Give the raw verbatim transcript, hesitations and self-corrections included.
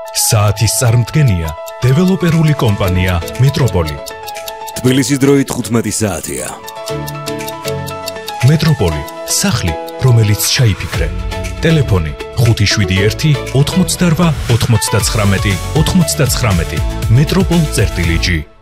საათის წარმდგენია დეველოპერული კომპანია მეტროპოლი. თბილისის დროით თხუთმეტი საათია. მეტროპოლი, სახლი, რომელიც ჩაიფიქრე. ტელეფონი ხუთი შვიდი ერთი ოთხმოცდარვა ოთხმოცდაცხრამეტი ოთხმოცდაცხრამეტი. მეტროპოლ წერტილი ჯი.